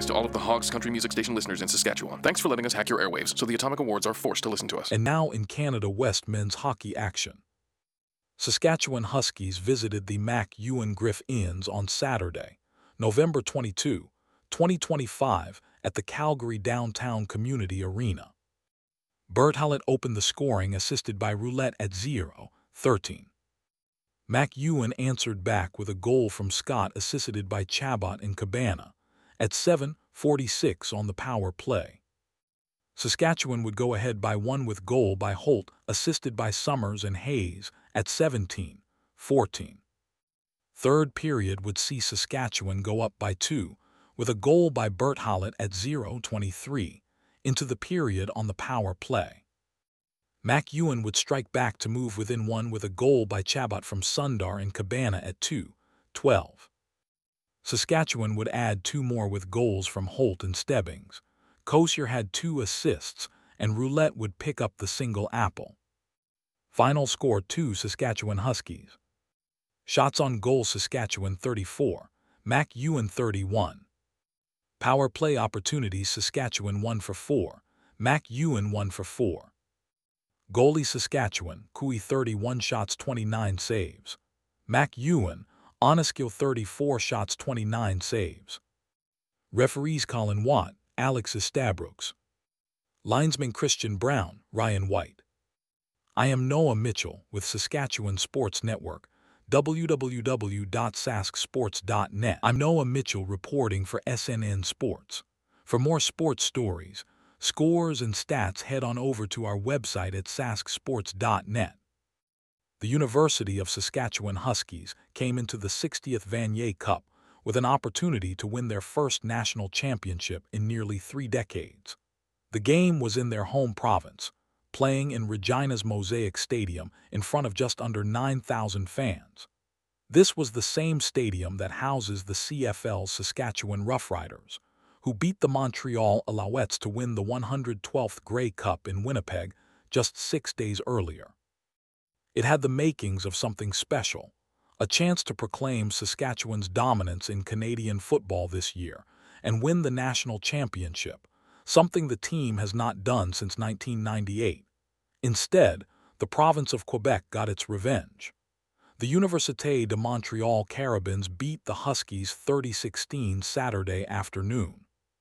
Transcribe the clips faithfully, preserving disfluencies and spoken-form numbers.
to all of the Hogs Country Music Station listeners in Saskatchewan. Thanks for letting us hack your airwaves so the Atomic Awards are forced to listen to us. And now in Canada West men's hockey action. Saskatchewan Huskies visited the Mac Ewan Griff Inns on Saturday, November twenty-second, twenty twenty-five, at the Calgary Downtown Community Arena. Bert Hallett opened the scoring, assisted by Roulette at zero thirteen. Mac Ewan answered back with a goal from Scott, assisted by Chabot and Cabana, at seven forty-six on the power play. Saskatchewan would go ahead by one with goal by Holt, assisted by Summers and Hayes, at seventeen fourteen. Third period would see Saskatchewan go up by two, with a goal by Bert Hallett at zero twenty-three, into the period on the power play. Mac Ewan would strike back to move within one with a goal by Chabot from Sundar and Cabana at two twelve. Saskatchewan would add two more with goals from Holt and Stebbings. Kosier had two assists, and Roulette would pick up the single apple. Final score two Saskatchewan Huskies. Shots on goal Saskatchewan thirty-four, Mac Ewan thirty-one. Power play opportunities Saskatchewan one for four, Mac Ewan one for four. Goalie Saskatchewan, Cooey thirty-one shots twenty-nine saves. Mac Ewan, Oneskill thirty-four shots twenty-nine saves. Referees Colin Watt, Alex Estabrooks. Linesman Christian Brown, Ryan White. I am Noah Mitchell with Saskatchewan Sports Network, w w w dot sask sports dot net. I'm Noah Mitchell reporting for S N N Sports. For more sports stories, scores, and stats, head on over to our website at sask sports dot net. The University of Saskatchewan Huskies came into the sixtieth Vanier Cup with an opportunity to win their first national championship in nearly three decades. The game was in their home province, playing in Regina's Mosaic Stadium in front of just under nine thousand fans. This was the same stadium that houses the C F L's Saskatchewan Roughriders, who beat the Montreal Alouettes to win the one hundred twelfth Grey Cup in Winnipeg just six days earlier. It had the makings of something special, a chance to proclaim Saskatchewan's dominance in Canadian football this year and win the national championship, something the team has not done since nineteen ninety-eight. Instead, the province of Quebec got its revenge. The Université de Montréal Carabins beat the Huskies thirty sixteen Saturday afternoon.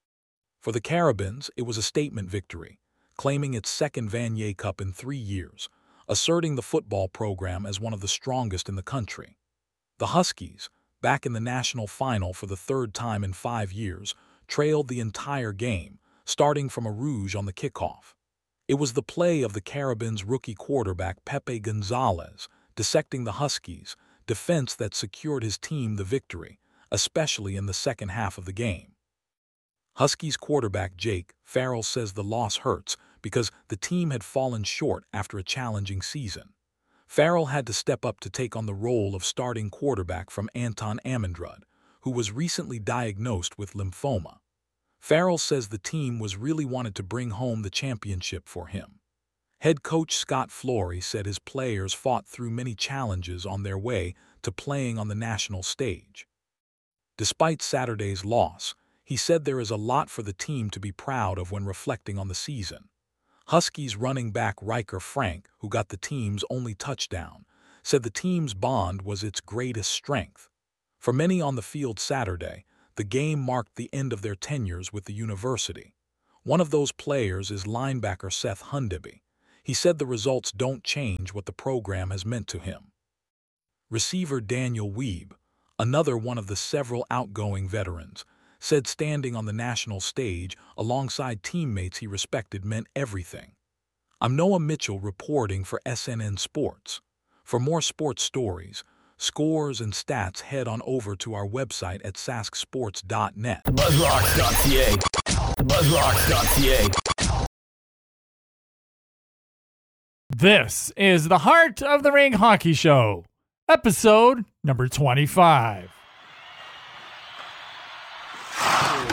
For the Carabins, it was a statement victory, claiming its second Vanier Cup in three years, asserting the football program as one of the strongest in the country. The Huskies, back in the national final for the third time in five years, trailed the entire game, starting from a rouge on the kickoff. It was the play of the Carabins' rookie quarterback Pepe Gonzalez, dissecting the Huskies' defense that secured his team the victory, especially in the second half of the game. Huskies quarterback Jake Farrell says the loss hurts because the team had fallen short after a challenging season. Farrell had to step up to take on the role of starting quarterback from Anton Ammandrad, who was recently diagnosed with lymphoma. Farrell says the team was really wanted to bring home the championship for him. Head coach Scott Flory said his players fought through many challenges on their way to playing on the national stage. Despite Saturday's loss, he said there is a lot for the team to be proud of when reflecting on the season. Huskies running back Riker Frank, who got the team's only touchdown, said the team's bond was its greatest strength. For many on the field Saturday, the game marked the end of their tenures with the university. One of those players is linebacker Seth Hundeby. He said the results don't change what the program has meant to him. Receiver Daniel Weeb, another one of the several outgoing veterans, said standing on the national stage alongside teammates he respected meant everything. I'm Noah Mitchell reporting for S N N Sports. For more sports stories, scores, and stats, head on over to our website at sask sports dot net. buzzrocks dot c a buzzrocks dot c a This is the Heart of the Ring Hockey Show, episode number twenty-five.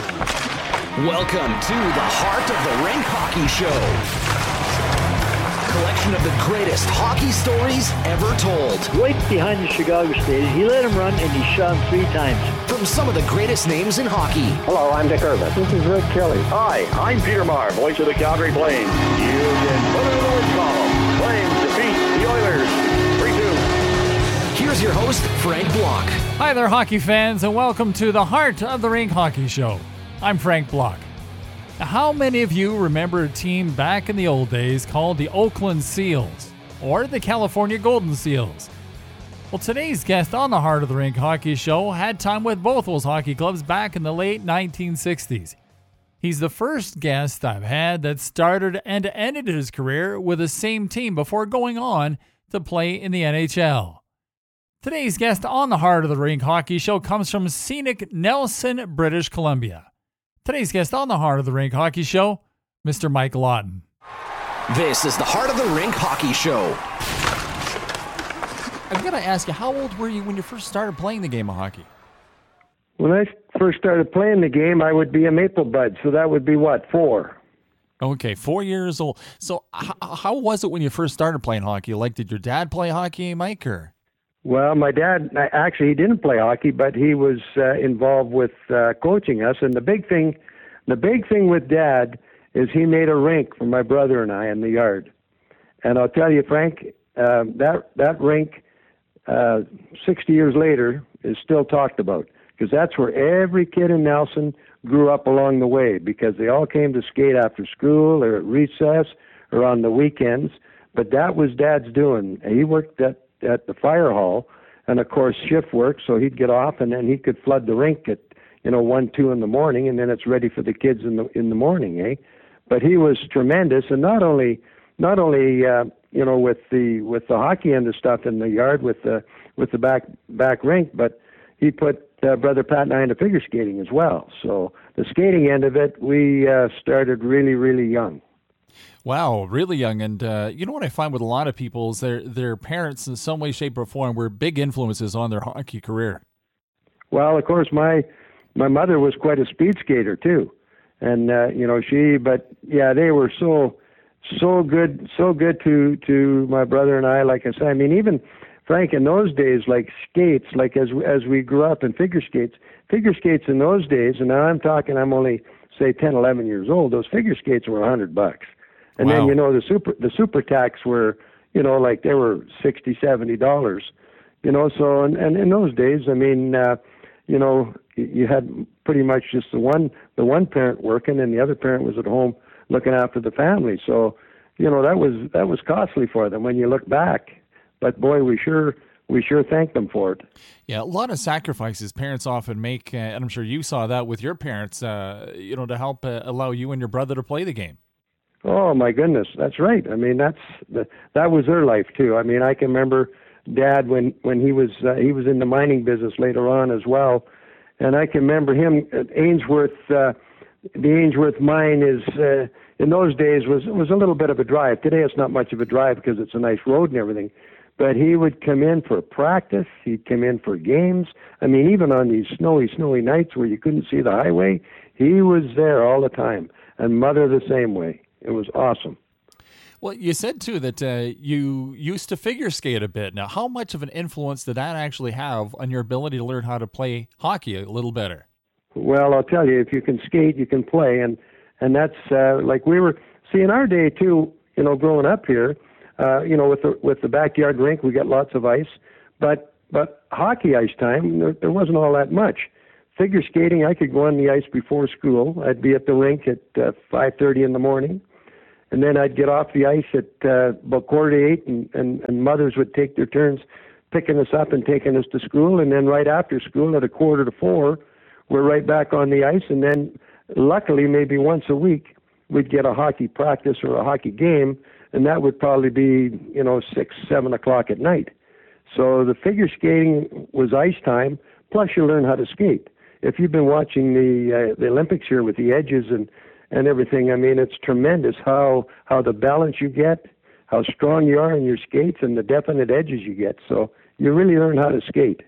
Welcome to the Heart of the Ring Hockey Show. collection of the greatest hockey stories ever told. Right behind the Chicago stage, he let him run and he shot him three times. From some of the greatest names in hockey. Hello, I'm Dick Irvin. This is Rick Kelly. Hi, I'm Peter Maher, voice of the Calgary Flames. You can put it in the win column. Flames defeat the Oilers three two. Here's your host, Frank Block. Hi there, hockey fans, and welcome to the Heart of the Rink Hockey Show. I'm Frank Block. Now, how many of you remember a team back in the old days called the Oakland Seals or the California Golden Seals? Well, today's guest on the Heart of the Rink Hockey Show had time with both those hockey clubs back in the late nineteen sixties. He's the first guest I've had that started and ended his career with the same team before going on to play in the N H L. Today's guest on the Heart of the Rink Hockey Show comes from scenic Nelson, British Columbia. Today's guest on the Heart of the Rink Hockey Show, Mister Mike Lawton. This is the Heart of the Rink Hockey Show. I've got to ask you, how old were you when you first started playing the game of hockey? When I first started playing the game, I would be a Maple Bud, so that would be what, four? Okay, four years old. So h- how was it when you first started playing hockey? Like, did your dad play hockey, Mike, or? Well, my dad, actually, he didn't play hockey, but he was uh, involved with uh, coaching us. And the big thing, the big thing with Dad is he made a rink for my brother and I in the yard. And I'll tell you, Frank, uh, that that rink, uh, sixty years later, is still talked about because that's where every kid in Nelson grew up along the way because they all came to skate after school or at recess or on the weekends. But that was Dad's doing. He worked at at the fire hall, and of course shift work, so he'd get off and then he could flood the rink at, you know, one, two in the morning, and then it's ready for the kids in the in the morning, eh? But he was tremendous, and not only not only uh, you know with the with the hockey end of stuff in the yard with the with the back back rink, but he put uh, Brother Pat and I into figure skating as well. So the skating end of it, we uh, started really really young. Wow, really young. And uh, you know what I find with a lot of people is their their parents in some way, shape, or form were big influences on their hockey career. Well, of course, my my mother was quite a speed skater too, and uh, you know she. But yeah, they were so so good, so good to to my brother and I. Like I said, I mean, even Frank in those days, like skates, like as as we grew up in figure skates, figure skates in those days. And now I'm talking, I'm only say ten, eleven years old. Those figure skates were a hundred bucks. And wow. then, you know, the super the super tax were, you know, like they were sixty, seventy dollars, you know. So, and, and in those days, I mean, uh, you know, you had pretty much just the one the one parent working and the other parent was at home looking after the family. So, you know, that was that was costly for them when you look back. But boy, we sure we sure thank them for it. Yeah, a lot of sacrifices parents often make, uh, and I'm sure you saw that with your parents, uh, you know, to help uh, allow you and your brother to play the game. Oh my goodness, that's right. I mean, that's the, that was their life too. I mean, I can remember Dad when when he was uh, he was in the mining business later on as well, and I can remember him at Ainsworth. Uh, the Ainsworth mine is uh, in those days was was a little bit of a drive. Today it's not much of a drive because it's a nice road and everything. But he would come in for practice. He'd come in for games. I mean, even on these snowy, snowy nights where you couldn't see the highway, he was there all the time. And Mother the same way. It was awesome. Well, you said, too, that uh, you used to figure skate a bit. Now, how much of an influence did that actually have on your ability to learn how to play hockey a little better? Well, I'll tell you, if you can skate, you can play. And, and that's uh, like we were, see, in our day, too, you know, growing up here, uh, you know, with the, with the backyard rink, we got lots of ice. But, but hockey ice time, there, there wasn't all that much. Figure skating, I could go on the ice before school. I'd be at the rink at uh, five thirty in the morning. And then I'd get off the ice at uh, about quarter to eight, and, and, and mothers would take their turns picking us up and taking us to school. And then right after school at a quarter to four, we're right back on the ice. And then luckily, maybe once a week, we'd get a hockey practice or a hockey game, and that would probably be, you know, six, seven o'clock at night. So the figure skating was ice time, plus you learn how to skate. If you've been watching the uh, the Olympics here with the edges and and everything, I mean, it's tremendous how how the balance you get, how strong you are in your skates, and the definite edges you get. So you really learn how to skate.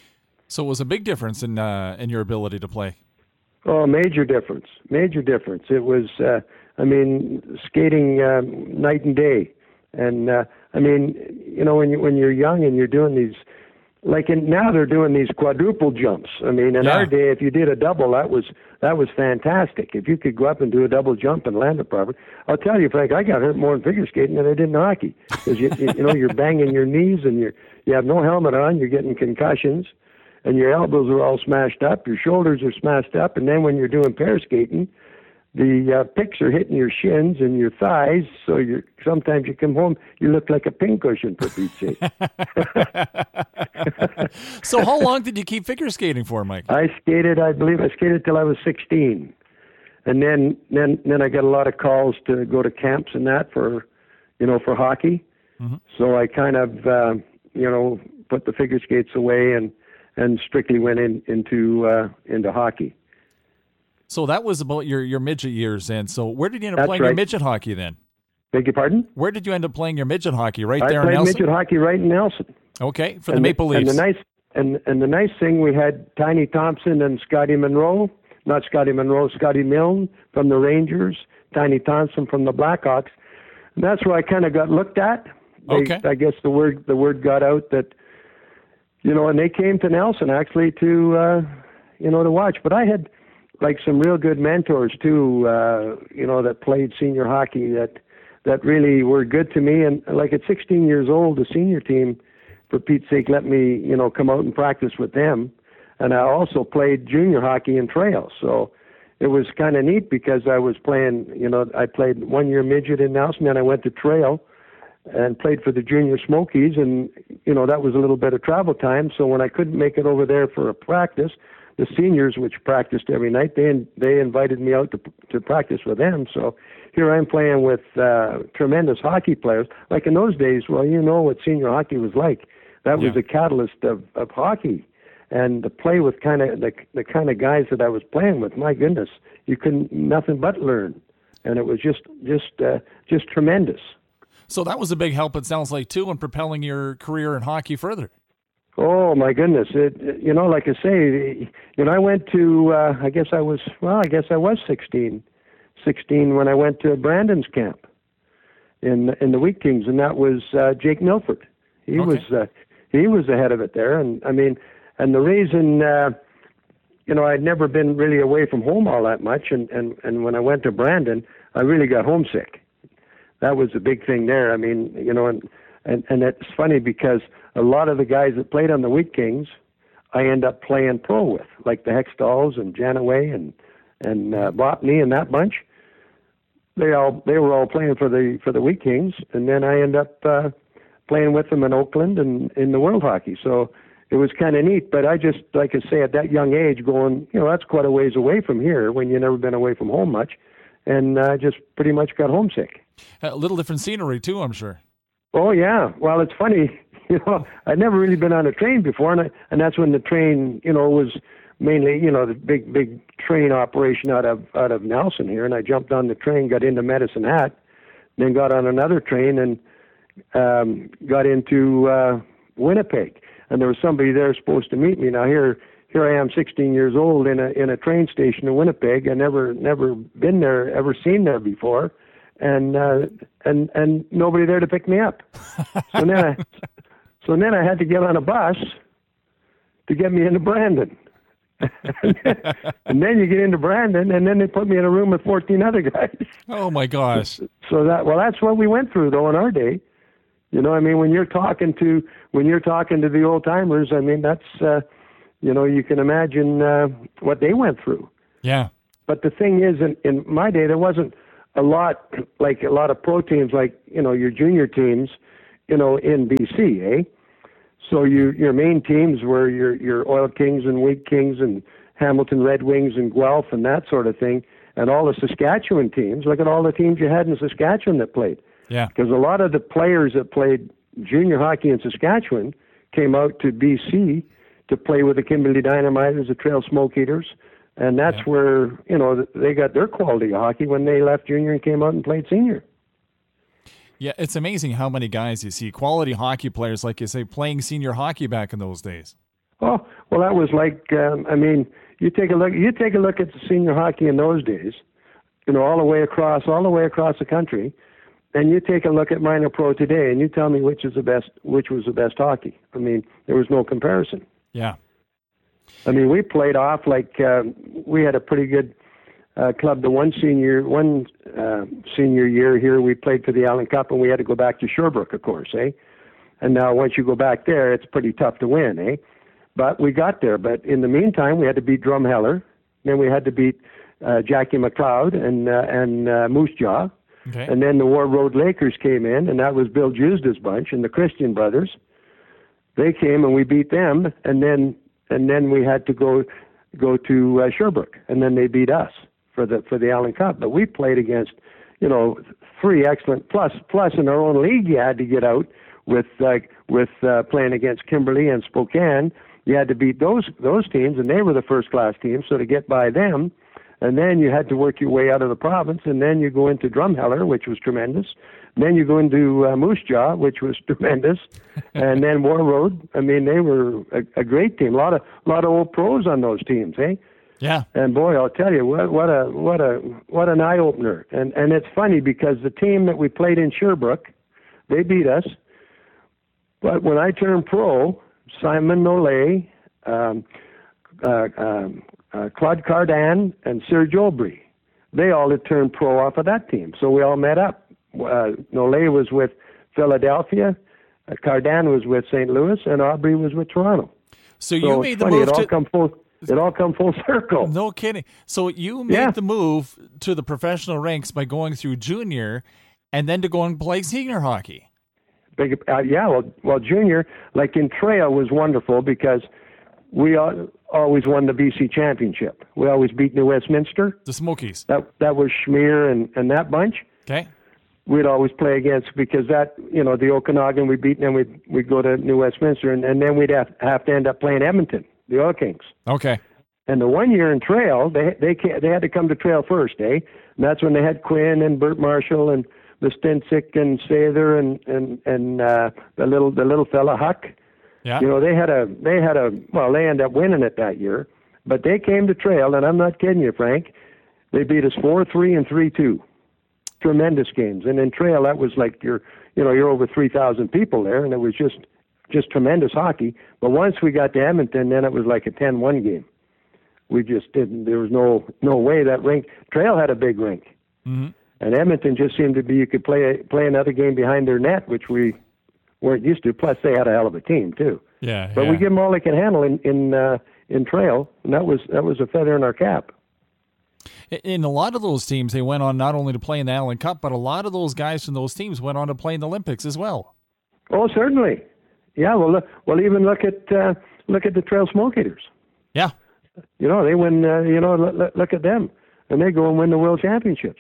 So it was a big difference in uh, in your ability to play. Oh, major difference, major difference. It was, uh, I mean, skating um, night and day. And uh, I mean, you know, when you when you're young and you're doing these, like in, now they're doing these quadruple jumps. I mean, in Yeah. our day, if you did a double, that was that was fantastic. If you could go up and do a double jump and land it properly, I'll tell you, Frank, I got hurt more in figure skating than I did in hockey, because you, you know you're banging your knees and you're you have no helmet on, you're getting concussions, and your elbows are all smashed up, your shoulders are smashed up, and then when you're doing pair skating, the uh, picks are hitting your shins and your thighs, so you sometimes you come home, you look like a pincushion, for Pete's sake. So how long did you keep figure skating for, Mike? I skated, I believe I skated till I was sixteen. And then, then, then I got a lot of calls to go to camps and that for, you know, for hockey. Mm-hmm. So I kind of, uh, you know, put the figure skates away and, and strictly went in, into, uh, into hockey. So that was about your, your midget years then. So where did you end up That's playing your right. midget hockey then? Beg your pardon? Where did you end up playing your midget hockey? Right I there in played Nelson? midget hockey right in Nelson. Okay, for the and Maple the, Leafs. And the nice and and the nice thing, we had Tiny Thompson and Scotty Monroe, not Scotty Monroe, Scotty Milne from the Rangers, Tiny Thompson from the Blackhawks, and that's where I kind of got looked at. They, Okay. I guess the word the word got out that, you know, and they came to Nelson actually to, uh, you know, to watch. But I had like some real good mentors too, uh, you know, that played senior hockey that that really were good to me. And like at sixteen years old, the senior team, for Pete's sake, let me, you know, come out and practice with them. And I also played junior hockey in trail. So it was kind of neat because I was playing, you know, I played one year midget in Nelson, then I went to trail and played for the junior Smokies. And, you know, that was a little bit of travel time. So when I couldn't make it over there for a practice, the seniors, which practiced every night, they they invited me out to to practice with them. So here I'm playing with uh, tremendous hockey players. Like in those days, well, you know what senior hockey was like. That was Yeah. the catalyst of, of hockey. And to play with kind of the the kind of guys that I was playing with, my goodness, you couldn't nothing but learn. And it was just just uh, just tremendous. So that was a big help, it sounds like, too, in propelling your career in hockey further. Oh my goodness! It, it- you know, like I say, you know, I went to. Uh, I guess I was. Well, I guess I was sixteen. Sixteen when I went to Brandon's camp in in the Wheat Kings, and that was uh, Jake Milford. He Okay. was. Uh, he was the head of it there, and I mean, and the reason. Uh, you know, I'd never been really away from home all that much, and and and when I went to Brandon, I really got homesick. That was a big thing there. I mean, you know, and and and it's funny because a lot of the guys that played on the Wheat Kings, I end up playing pro with, like the Hextalls and Janaway and and uh, Botany and that bunch. They all they were all playing for the for the Wheat Kings, and then I end up uh, playing with them in Oakland and in the World Hockey. So it was kind of neat. But I just, like I say, at that young age, going, you know, that's quite a ways away from here when you've never been away from home much, and I uh, just pretty much got homesick. A little different scenery, too, I'm sure. Oh yeah, well it's funny, you know, I'd never really been on a train before, and I, and that's when the train, you know, was mainly, you know, the big big train operation out of out of Nelson here, and I jumped on the train, got into Medicine Hat, then got on another train and um, got into uh, Winnipeg, and there was somebody there supposed to meet me. Now here here I am, sixteen years old, in a in a train station in Winnipeg. I never never been there, ever seen there before. And uh, and and nobody there to pick me up. So then I, so then I had to get on a bus to get me into Brandon. And then you get into Brandon, and then they put me in a room with fourteen other guys. Oh, my gosh. So that well, that's what we went through though in our day. You know, I mean, when you're talking to when you're talking to the old timers, I mean, that's uh, you know, you can imagine uh, what they went through. Yeah. But the thing is, in, in my day, there wasn't a lot, like a lot of pro teams, like, you know, your junior teams, you know, in B C, eh? So you, your main teams were your, your Oil Kings and Wheat Kings and Hamilton Red Wings and Guelph and that sort of thing. And all the Saskatchewan teams, look at all the teams you had in Saskatchewan that played. Yeah. Because a lot of the players that played junior hockey in Saskatchewan came out to B C to play with the Kimberley Dynamiters, the Trail Smoke Eaters. And that's Yeah. where, you know, they got their quality of hockey when they left junior and came out and played senior. Yeah, it's amazing how many guys you see, quality hockey players, like you say, playing senior hockey back in those days. Oh, well, that was like, um, I mean, you take a look, you take a look at the senior hockey in those days, you know, all the way across, all the way across the country. and you take a look at minor pro today, and you tell me which is the best, which was the best hockey. I mean, there was no comparison. Yeah. I mean, we played off like uh, we had a pretty good uh, club. The one senior, one uh, senior year here, we played for the Allen Cup, and we had to go back to Sherbrooke, of course, eh? And now once you go back there, it's pretty tough to win, eh? But we got there. But in the meantime, we had to beat Drumheller. Then we had to beat uh, Jackie McLeod and uh, and uh, Moose Jaw. Okay. And then the War Road Lakers came in, and that was Bill Jusda's bunch and the Christian brothers. They came and we beat them, and then and then we had to go go to uh, Sherbrooke, and then they beat us for the for the Allen Cup. But we played against, you know, three excellent plus plus in our own league. You had to get out with uh, with uh, playing against Kimberley and Spokane. You had to beat those those teams, and they were the first class teams. So to get by them. And then you had to work your way out of the province, and then you go into Drumheller, which was tremendous. Then you go into uh, Moose Jaw, which was tremendous, and then War Road. I mean, they were a, a great team. A lot of a lot of old pros on those teams, eh? Yeah. And boy, I'll tell you what what a what a what an eye opener. And and it's funny because the team that we played in Sherbrooke, they beat us. But when I turned pro, Simon Nolay, um, uh, um, Uh, Claude Cardan and Serge Aubry, they all had turned pro off of that team. So we all met up. Uh, Nolay was with Philadelphia, uh, Cardan was with Saint Louis, and Aubry was with Toronto. So, so you made the funny, move it all to... come full. It all come full circle. No kidding. So you made Yeah. the move to the professional ranks by going through junior and then to go and play senior hockey. Big, uh, yeah, well, well, junior, like in trail, was wonderful because we all, always won the B C championship. We always beat New Westminster. The Smokies. That that was Schmier and, and that bunch. Okay. We'd always play against because that, you know, the Okanagan we beat, and then we'd, we'd go to New Westminster, and, and then we'd have, have to end up playing Edmonton, the Oil Kings. Okay. And the one year in trail, they they they had to come to trail first, eh? And that's when they had Quinn and Bert Marshall and the Stincic and Sather and and and uh, the little the little fella Huck. Yeah. You know, they had a they had a well, they ended up winning it that year, but they came to trail, and I'm not kidding you, Frank. They beat us four three and three two. Tremendous games, and in trail that was like you're you know you're over three thousand people there, and it was just just tremendous hockey. But once we got to Edmonton, then it was like a ten one game. We just didn't. There was no no way that rink. Trail had a big rink, mm-hmm. and Edmonton just seemed to be you could play play another game behind their net, which we weren't used to. Plus, they had a hell of a team too. Yeah, but yeah. we give them all they can handle in in uh, in trail, and that was that was a feather in our cap. In a lot of those teams, they went on not only to play in the Allen Cup, but a lot of those guys from those teams went on to play in the Olympics as well. Oh, certainly. Yeah. Well, look, well, even look at uh, look at the Trail Smoke Eaters. Yeah. You know, they win. Uh, you know, look, look at them, and they go and win the World Championships.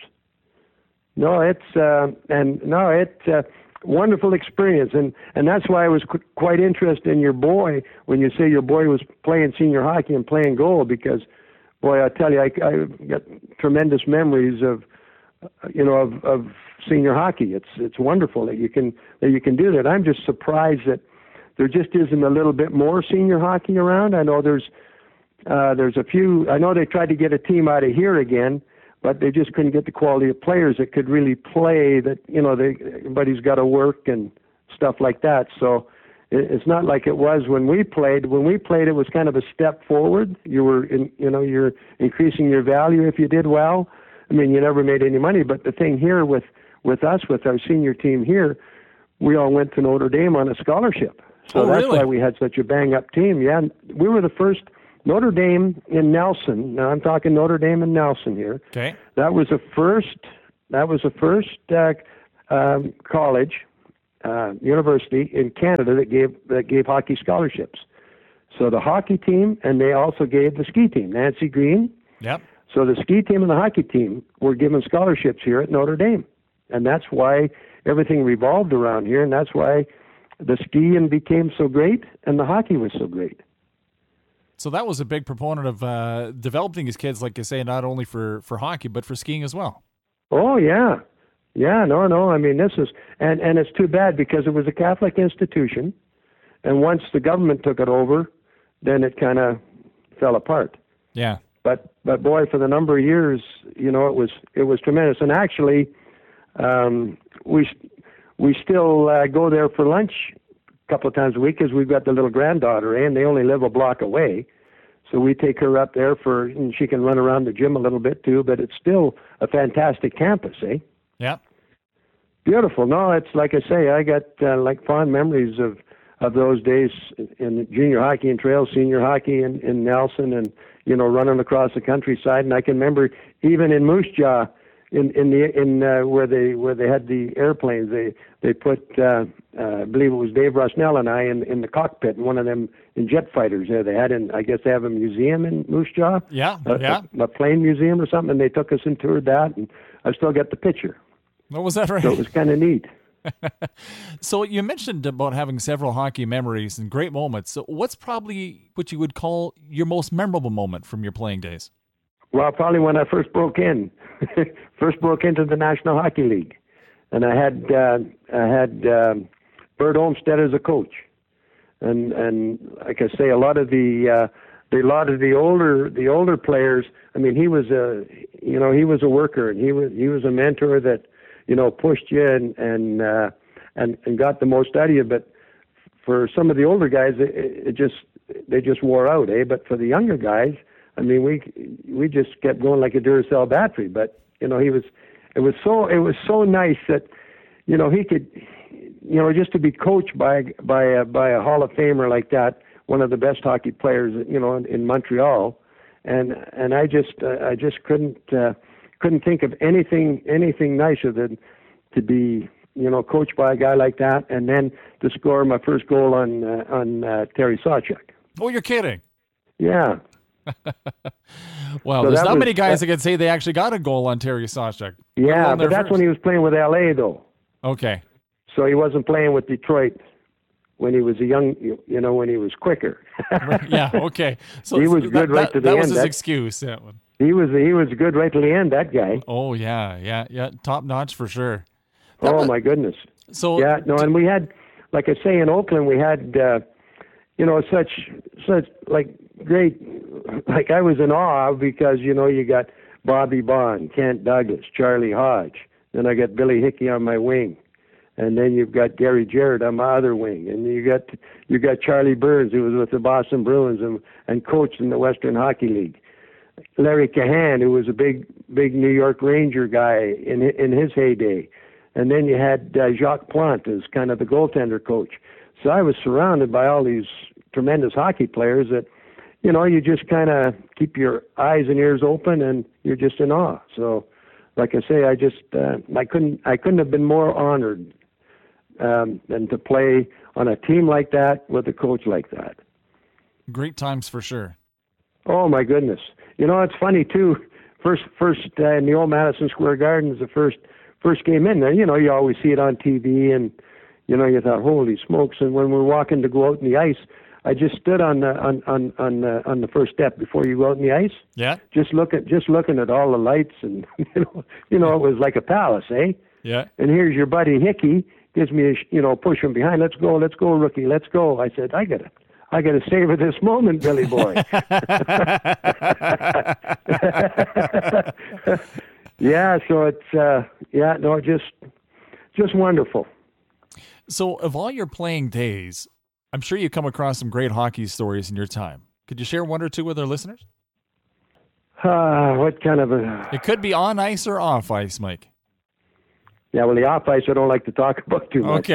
No, it's uh, and no, it's uh, wonderful experience, and and that's why I was qu- quite interested in your boy when you say your boy was playing senior hockey and playing goal, because, boy, I tell you, I, I got tremendous memories of, you know, of, of senior hockey. It's it's wonderful that you can that you can do that. I'm just surprised that there just isn't a little bit more senior hockey around. I know there's. Uh, there's a few. I know they tried to get a team out of here again, but they just couldn't get the quality of players that could really play. That you know, they, everybody's got to work and stuff like that. So it, it's not like it was when we played. When we played, it was kind of a step forward. You were, in, you know, you're increasing your value if you did well. I mean, you never made any money. But the thing here with with us, with our senior team here, we all went to Notre Dame on a scholarship. So oh, that's really? why we had such a bang up team. Yeah, we were the first. Notre Dame in Nelson. Now I'm talking Notre Dame in Nelson here. Okay. That was the first. That was the first uh, um, college, uh, university in Canada that gave that gave hockey scholarships. So the hockey team, and they also gave the ski team. Nancy Green. Yep. So the ski team and the hockey team were given scholarships here at Notre Dame, and that's why everything revolved around here, and that's why the skiing became so great and the hockey was so great. So that was a big proponent of uh, developing his kids, like you say, not only for, for hockey, but for skiing as well. Oh, yeah. Yeah, no, no. I mean, this is, and, and it's too bad because it was a Catholic institution, and once the government took it over, then it kind of fell apart. Yeah. But, but boy, for the number of years, you know, it was, it was tremendous. And actually, um, we we still uh, go there for lunch a couple of times a week because we've got the little granddaughter, eh, and they only live a block away. So we take her up there for, and she can run around the gym a little bit too, but it's still a fantastic campus, eh? Yeah. Beautiful. No, it's like I say, I got uh, like fond memories of, of those days in junior hockey and trail, senior hockey in, in Nelson, and, you know, running across the countryside. And I can remember even in Moose Jaw, in in the in uh, where they where they had the airplanes, they they put uh, uh, I believe it was Dave Rusnell and I in in the cockpit in one of them in jet fighters there. They had in I guess they have a museum in Moose Jaw. Yeah, a, yeah. A, a plane museum or something. And they took us and toured that, and I still got the picture. What was that, right? So it was kind of neat. So you mentioned about having several hockey memories and great moments. So what's probably what you would call your most memorable moment from your playing days? Well, probably when I first broke in, first broke into the National Hockey League, and I had uh, I had um, Bert Olmsted as a coach, and and like I say, a lot of the uh, the a lot of the older the older players. I mean, he was a you know he was a worker, and he was he was a mentor that you know pushed you and and uh, and and got the most out of you. But for some of the older guys, it, it just they just wore out, eh? But for the younger guys, I mean, we we just kept going like a Duracell battery. But you know, he was it was so it was so nice that you know he could you know just to be coached by by a, by a Hall of Famer like that, one of the best hockey players you know in, in Montreal, and and I just uh, I just couldn't uh, couldn't think of anything anything nicer than to be you know coached by a guy like that, and then to score my first goal on uh, on uh, Terry Sawchuk. Oh, you're kidding. Yeah. Well, So there's that not was- many guys that- that can say they actually got a goal on Terry Sawchuk. Yeah, Well, but that's first. when he was playing with L A, though. Okay. So he wasn't playing with Detroit when he was a young, you you know, when he was quicker. Yeah, okay. So He was that- good right that, to the That was end. his That- excuse, that one. he was he was good right to the end. That guy. Oh, yeah, yeah, yeah. Top notch for sure. That Oh was- my goodness. So Yeah, no, and we had, like I say, in Oakland, we had, uh, you know, such such like great, like I was in awe because you know you got Bobby Bond, Kent Douglas, Charlie Hodge, then I got Billy Hickey on my wing, and then you've got Gary Jarrett on my other wing, and you got you got Charlie Burns, who was with the Boston Bruins and and coached in the Western Hockey League. Larry Cahan, who was a big big New York Ranger guy in in his heyday. And then you had uh, Jacques Plante as kind of the goaltender coach. So I was surrounded by all these tremendous hockey players that, you know, you just kind of keep your eyes and ears open and you're just in awe. So, like I say, I just uh, I couldn't I couldn't have been more honored um, than to play on a team like that with a coach like that. great times for sure. Oh my goodness! You know, it's funny too. First, first uh, in the old Madison Square Gardens, the first. First came in there, you know, you always see it on T V, and you know, you thought, holy smokes! And when we're walking to go out in the ice, I just stood on the on on on the, on the first step before you go out in the ice. Yeah, Just look at just looking at all the lights, and you know, you know, it was like a palace, eh? yeah. And here's your buddy Hickey gives me a sh- you know push from behind. Let's go, let's go, rookie, let's go. I said, I gotta. I got to savor this moment, Billy boy. Yeah, so it's uh, yeah, no, just just wonderful. So, of all your playing days, I'm sure you come across some great hockey stories in your time. Could you share one or two with our listeners? Uh, what kind of a? It could be on ice or off ice, Mike. Yeah, well, the off ice I don't like to talk about too much.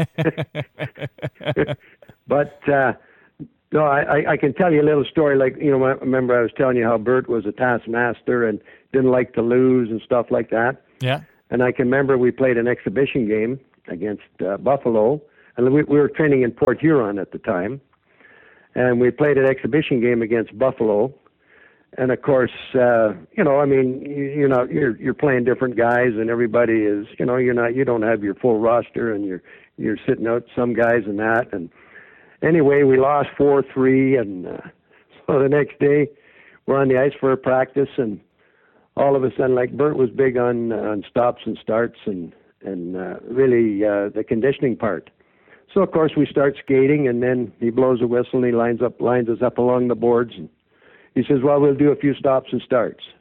Okay. But uh, no, I, I I can tell you a little story. Like you know, I remember I was telling you how Bert was a taskmaster and didn't like to lose and stuff like that. Yeah. And I can remember we played an exhibition game against uh, Buffalo, and we, we were training in Port Huron at the time, and we played an exhibition game against Buffalo. And of course, uh, you know, I mean, you, you know, you're you're playing different guys, and everybody is, you know, you're not, you don't have your full roster, and you're you're sitting out some guys and that. And anyway, we lost four three, and uh, so the next day we're on the ice for a practice, and all of a sudden, like Bert was big on on stops and starts and and uh, really uh, the conditioning part. So of course we start skating, and then he blows a whistle and he lines up lines us up along the boards, and he says, "Well, we'll do a few stops and starts."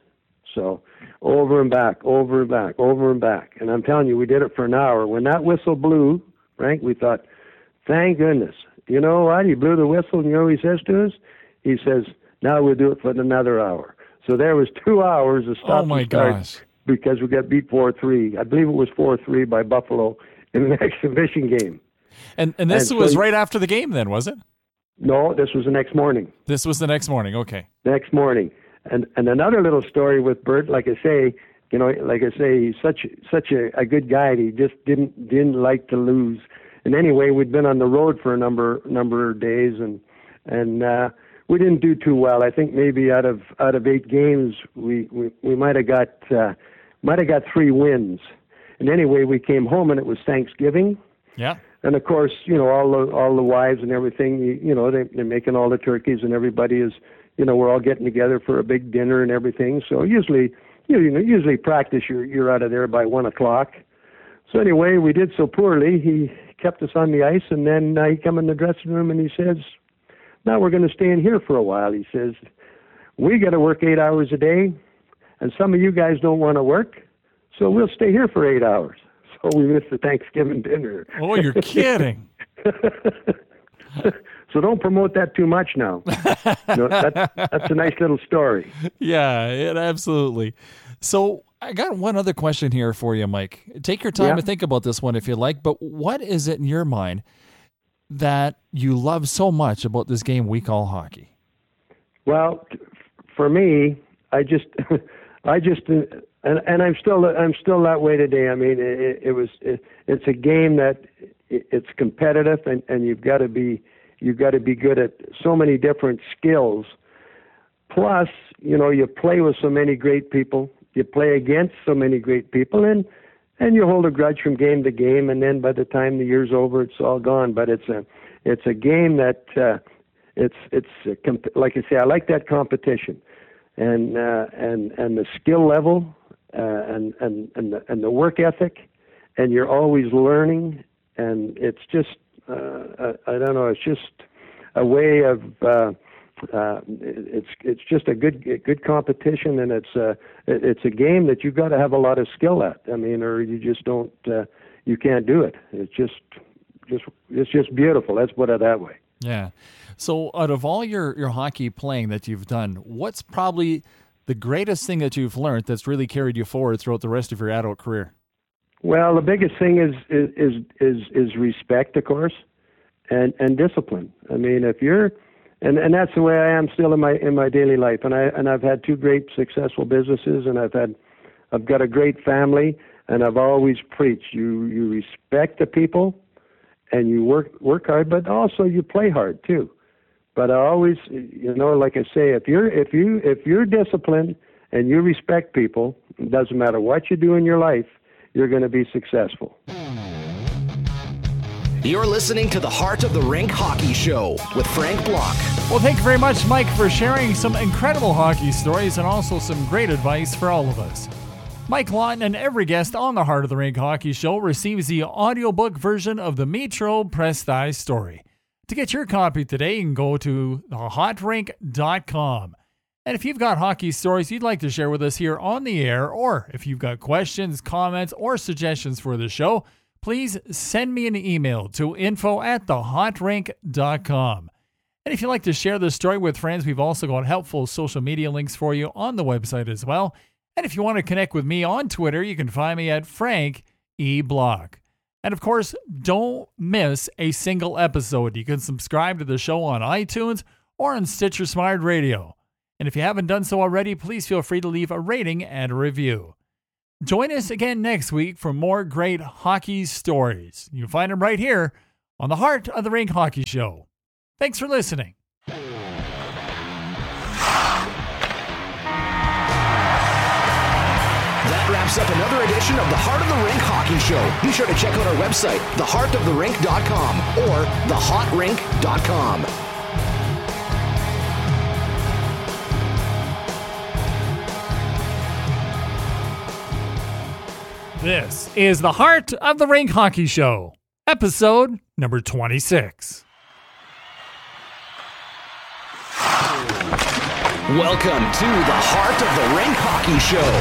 So over and back, over and back, over and back. And I'm telling you, we did it for an hour. When that whistle blew, Frank, we thought, thank goodness. You know what? He blew the whistle, and you know what he says to us? He says, now we'll do it for another hour. So there was two hours of stop Oh, my and start gosh. because we got beat four three. I believe it was four three by Buffalo in an exhibition game. And and this And was so- right after the game then, was it? No, this was the next morning. This was the next morning. Okay. Next morning. And and another little story with Bert, like I say, you know, like I say, he's such such a, a good guy. He just didn't didn't like to lose. And anyway, we'd been on the road for a number number of days, and and uh, we didn't do too well. I think maybe out of out of eight games, we we, we might have got uh, might have got three wins. And anyway, we came home, and it was Thanksgiving. Yeah. And of course, you know, all the all the wives and everything, you, you know, they, they're making all the turkeys, and everybody is, you know, we're all getting together for a big dinner and everything. So usually, you know, usually practice, you're you're out of there by one o'clock. So anyway, we did so poorly. He kept us on the ice, and then uh, he come in the dressing room and he says, "Now we're going to stay in here for a while." He says, "We got to work eight hours a day, and some of you guys don't want to work, so we'll stay here for eight hours." So we missed the Thanksgiving dinner. Oh, you're kidding. So don't promote that too much now. No, that, that's a nice little story. Yeah, it, absolutely. So I got one other question here for you, Mike. Take your time Yeah. to think about this one if you like, but what is it in your mind that you love so much about this game we call hockey? Well, t- for me, I just, I just, uh, and and I'm still, I'm still that way today. I mean, it, it was, it, it's a game that it, it's competitive, and, and you've got to be, you've got to be good at so many different skills. Plus, you know, you play with so many great people. You play against so many great people, and and you hold a grudge from game to game, and then by the time the year's over, it's all gone. But it's a, it's a game that, uh, it's it's a comp- like I say, I like that competition, and uh, and and the skill level, uh, and and and the, and the work ethic, and you're always learning, and it's just uh, I, I don't know, it's just a way of. Uh, Uh, it's it's just a good a good competition, and it's a it's a game that you've got to have a lot of skill at. I mean, or you just don't uh, you can't do it. It's just just it's just beautiful. Let's put it that way. Yeah. So out of all your, your hockey playing that you've done, what's probably the greatest thing that you've learned that's really carried you forward throughout the rest of your adult career? Well, the biggest thing is is is is, is respect, of course, and and discipline. I mean, if you're And and that's the way I am still in my in my daily life. And I and I've had two great successful businesses, and I've had I've got a great family, and I've always preached you you respect the people, and you work work hard, but also you play hard too. But I always, you know, like I say, if you're if you if you're disciplined and you respect people, it doesn't matter what you do in your life, you're going to be successful. You're listening to the Heart of the Rink Hockey Show with Frank Block. Well, thank you very much, Mike, for sharing some incredible hockey stories and also some great advice for all of us. Mike Lawton and every guest on the Heart of the Rink Hockey Show receives the audiobook version of the Metro Press-Thigh story. To get your copy today, you can go to the hot rink dot com. And if you've got hockey stories you'd like to share with us here on the air, or if you've got questions, comments, or suggestions for the show, please send me an email to info at the hot rink dot com. And if you'd like to share this story with friends, we've also got helpful social media links for you on the website as well. And if you want to connect with me on Twitter, you can find me at Frank E. Block. And of course, don't miss a single episode. You can subscribe to the show on iTunes or on Stitcher Smart Radio. And if you haven't done so already, please feel free to leave a rating and a review. Join us again next week for more great hockey stories. You'll find them right here on the Heart of the Rink Hockey Show. Thanks for listening. That wraps up another edition of the Heart of the Rink Hockey Show. Be sure to check out our website, the heart of the rink dot com or the hot rink dot com. This is the Heart of the Rink Hockey Show, episode number twenty-six. Welcome to the Heart of the Rink Hockey Show.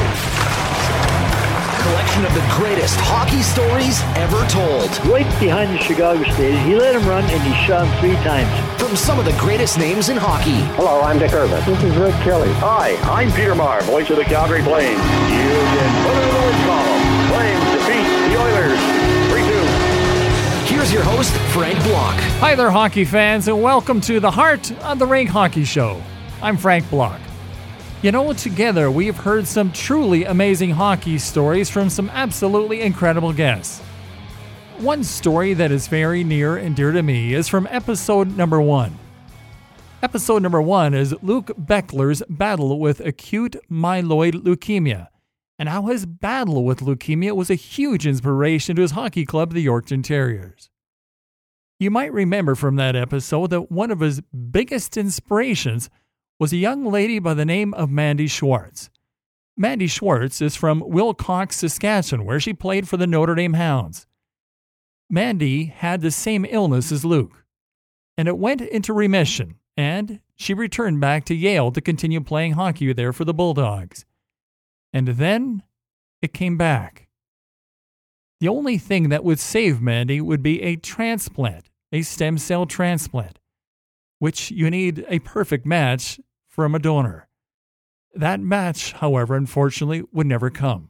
Collection of the greatest hockey stories ever told. Right behind the Chicago stage, he let him run and he shot him three times. From some of the greatest names in hockey. Hello, I'm Dick Irvin. This is Rick Kelly. Hi, I'm Peter Maher, voice of the Calgary Flames. You can put it in the win column. Flames defeat the Oilers three two. Here's your host, Frank Block. Hi there, hockey fans, and welcome to the Heart of the Rink Hockey Show. I'm Frank Block. You know, together we've heard some truly amazing hockey stories from some absolutely incredible guests. One story that is very near and dear to me is from episode number one. Episode number one is Luke Beckler's battle with acute myeloid leukemia, and how his battle with leukemia was a huge inspiration to his hockey club, the Yorkton Terriers. You might remember from that episode that one of his biggest inspirations was a young lady by the name of Mandy Schwartz. Mandy Schwartz is from Wilcox, Saskatchewan, where she played for the Notre Dame Hounds. Mandy had the same illness as Luke, and it went into remission, and she returned back to Yale to continue playing hockey there for the Bulldogs. And then it came back. The only thing that would save Mandy would be a transplant, a stem cell transplant, which you need a perfect match from a donor. That match, however, unfortunately, would never come.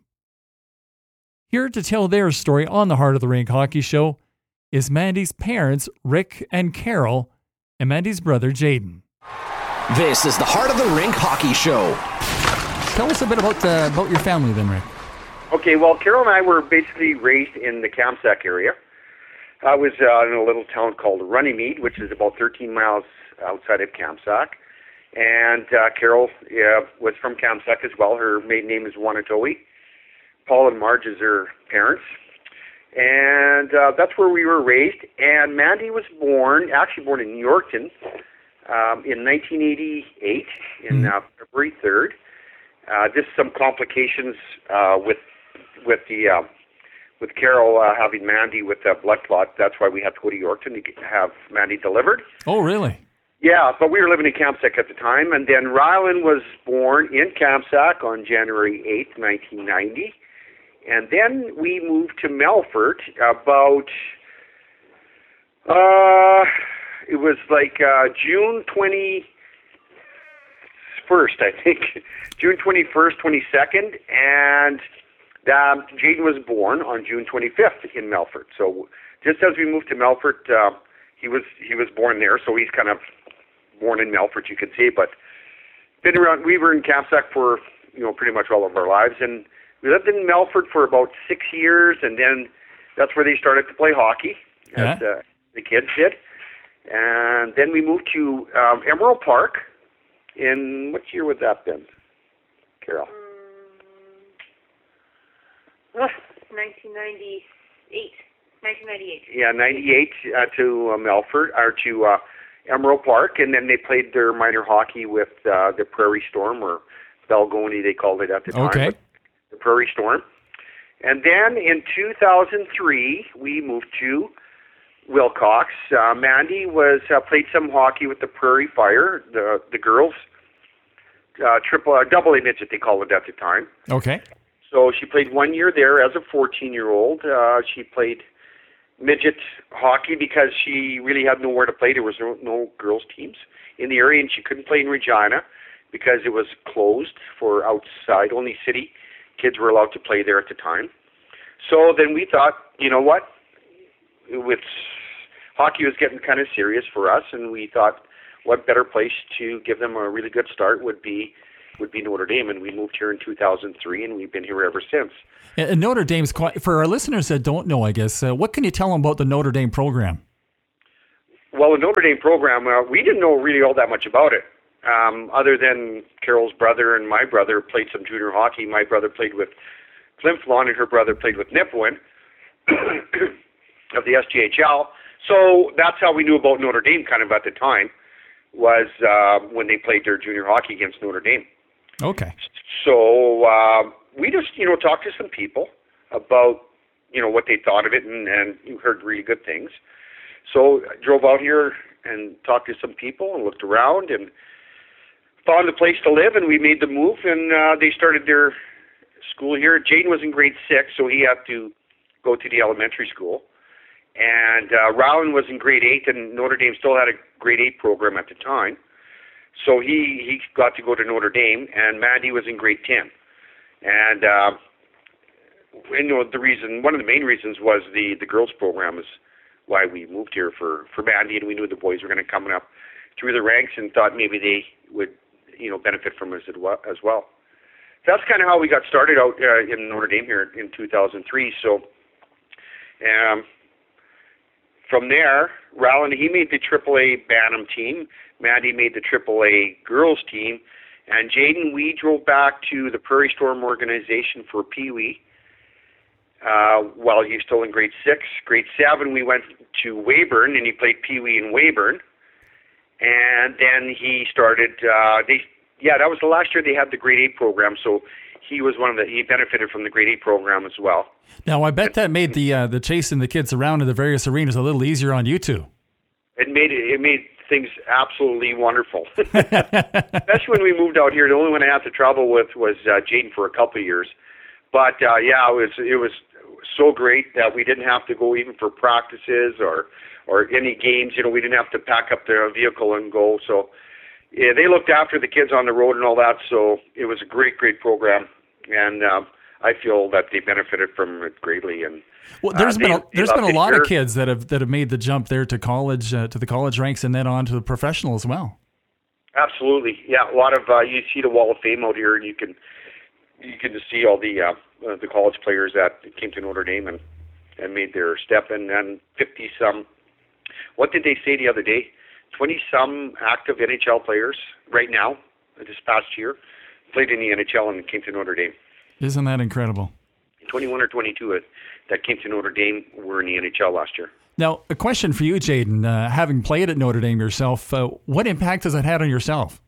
Here to tell their story on the Heart of the Rink Hockey Show is Mandy's parents, Rick and Carol, and Mandy's brother, Jaden. This is the Heart of the Rink Hockey Show. Tell us a bit about uh, about your family then, Rick. Okay, well, Carol and I were basically raised in the Kamsack area. I was uh, in a little town called Runnymede, which is about thirteen miles outside of Kamsack. And uh, Carol uh, was from Kamsack as well. Her maiden name is Wanatowi. Paul and Marge is her parents. And uh, that's where we were raised. And Mandy was born, actually born in Yorkton um, in nineteen eighty-eight, in uh, February third. Uh, just some complications uh, with with the uh, with Carol uh, having Mandy with a blood clot. That's why we had to go to Yorkton to have Mandy delivered. Oh, really? Yeah, but we were living in Kamsack at the time, and then Rylan was born in Kamsack on January eighth, nineteen ninety, and then we moved to Melfort about uh, it was like uh, June twenty. First, I think, June twenty-first, twenty-second, and um, Jaden was born on June twenty-fifth in Melfort. So just as we moved to Melfort, uh, he was he was born there. So he's kind of born in Melfort, you could say. But been around. We were in Kamsack for you know pretty much all of our lives, and we lived in Melfort for about six years, and then that's where they started to play hockey, Yeah. as uh, the kids did. And then we moved to um, Emerald Park. In what year would that been, Carol? Um, nineteen ninety-eight. nineteen ninety-eight. Yeah, ninety-eight uh, to uh, Melfort, or to uh, Emerald Park, and then they played their minor hockey with uh, the Prairie Storm, or Belgoni, they called it at the time. Okay. But the Prairie Storm. And then in two thousand three, we moved to Wilcox. Uh, Mandy was uh, played some hockey with the Prairie Fire, the the girls, uh, triple, uh, double A midget they called it at the time. Okay. So she played one year there as a fourteen-year-old. Uh, she played midget hockey because she really had nowhere to play. There was no, no girls' teams in the area, and she couldn't play in Regina because it was closed for outside. Only city kids were allowed to play there at the time. So then we thought, you know what? With hockey was getting kind of serious for us, and we thought what better place to give them a really good start would be would be Notre Dame, and we moved here in two thousand three, and we've been here ever since. And Notre Dame's quite, for our listeners that don't know, I guess, uh, what can you tell them about the Notre Dame program? Well, the Notre Dame program, uh, we didn't know really all that much about it, um, other than Carol's brother and my brother played some junior hockey. My brother played with Plimphilon, and her brother played with Nipawin of the S J H L. So that's how we knew about Notre Dame kind of at the time, was uh, when they played their junior hockey against Notre Dame. Okay. So uh, we just, you know, talked to some people about, you know, what they thought of it, and, and heard really good things. So I drove out here and talked to some people and looked around, and found a place to live, and we made the move, and uh, they started their school here. Jaden was in grade six, so he had to go to the elementary school. And uh, Rowan was in grade eight, and Notre Dame still had a grade eight program at the time. So he, he got to go to Notre Dame, and Mandy was in grade ten. And, uh, you know, the reason, one of the main reasons was the, the girls program is why we moved here for, for Mandy, and we knew the boys were going to come up through the ranks and thought maybe they would, you know, benefit from us as well. That's kind of how we got started out uh, in Notre Dame here in two thousand three. So um, from there, Rowan, he made the triple A Bantam team. Mandy made the triple A girls team. And Jaden, we drove back to the Prairie Storm organization for Pee Wee uh, while he was still in grade six. Grade seven, we went to Weyburn, and he played Pee Wee in Weyburn. And then he started, uh, they, yeah, that was the last year they had the grade eight program, so he was one of the, he benefited from the grade eight program as well. Now, I bet that made the uh, the chasing the kids around in the various arenas a little easier on you two. It made it, it made things absolutely wonderful. Especially when we moved out here, the only one I had to travel with was uh, Jaden for a couple of years. But uh, yeah, it was it was so great that we didn't have to go even for practices or or any games. You know, we didn't have to pack up the vehicle and go. So yeah, they looked after the kids on the road and all that. So it was a great, great program, and uh, I feel that they benefited from it greatly. And well, there's uh, been they, a, there's been a lot here. of kids that have that have made the jump there to college, uh, to the college ranks, and then on to the professional as well. Absolutely, yeah. A lot of uh, you see the Wall of Fame out here, and you can you can just see all the uh, uh, the college players that came to Notre Dame and, and made their step, and and fifty some. What did they say the other day? Twenty some active N H L players right now this past year played in the N H L and came to Notre Dame. Isn't that incredible? twenty-one or twenty-two that came to Notre Dame were in the N H L last year. Now, a question for you, Jaden. Uh, having played at Notre Dame yourself, uh, what impact has that had on yourself?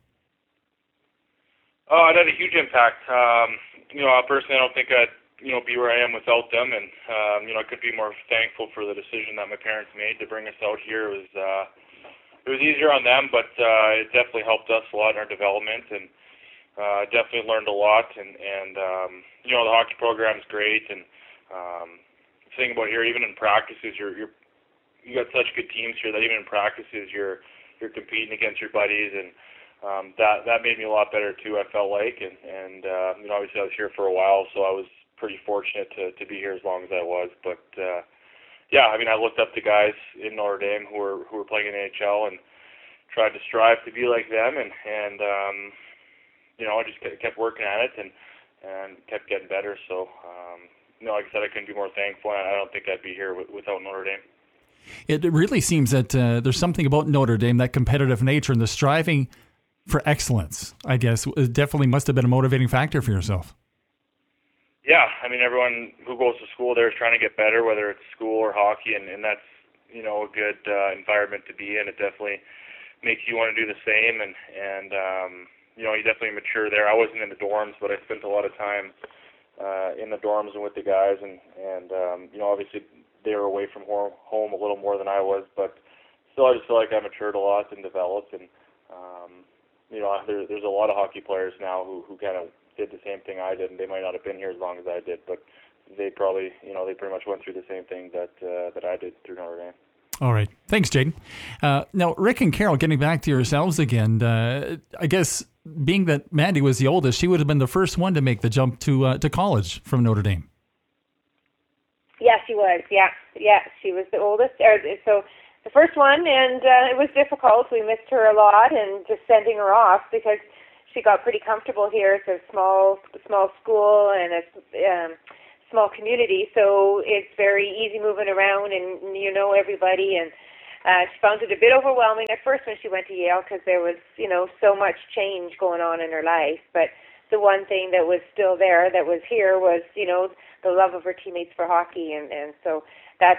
Oh, it had a huge impact. Um, you know, personally, I don't think I'd you know be where I am without them, and um, you know, I couldn't be more thankful for the decision that my parents made to bring us out here. It was uh, it was easier on them, but uh, it definitely helped us a lot in our development, and uh, definitely learned a lot. And and um, you know, the hockey program is great, and um, the thing about here, even in practices, you're you're you got such good teams here that even in practices, you're you're competing against your buddies, and um, that that made me a lot better too. I felt like, and and uh, you know, obviously I was here for a while, so I was pretty fortunate to to be here as long as I was. But uh, yeah, I mean, I looked up to guys in Notre Dame who were who were playing in the N H L and tried to strive to be like them, and and um, you know, I just kept working at it and and kept getting better. So um, you know, like I said, I couldn't be more thankful, and I don't think I'd be here w- without Notre Dame. It really seems that uh, there's something about Notre Dame, that competitive nature and the striving for excellence, I guess, it definitely must have been a motivating factor for yourself. Yeah, I mean, everyone who goes to school there is trying to get better, whether it's school or hockey, and, and that's, you know, a good uh, environment to be in. It definitely makes you want to do the same, and, and um, you know, you definitely mature there. I wasn't in the dorms, but I spent a lot of time uh, in the dorms and with the guys, and, and um, you know, obviously they were away from home a little more than I was, but still I just feel like I matured a lot and developed, and um, you know, there, there's a lot of hockey players now who, who kind of did the same thing I did, and they might not have been here as long as I did, but they probably, you know, they pretty much went through the same thing that uh, that I did through Notre Dame. All right. Thanks, Jaden. Uh, now, Rick and Carol, getting back to yourselves again, uh, I guess being that Mandy was the oldest, she would have been the first one to make the jump to uh, to college from Notre Dame. Yeah, she was. Yeah, yeah, she was the oldest. Or, so the first one, and uh, it was difficult. We missed her a lot, and just sending her off because she got pretty comfortable here. It's a small, small school and a um, small community, so it's very easy moving around, and you know everybody. And uh, she found it a bit overwhelming at first when she went to Yale because there was, you know, so much change going on in her life. But the one thing that was still there, that was here, was, you know, the love of her teammates for hockey, and and so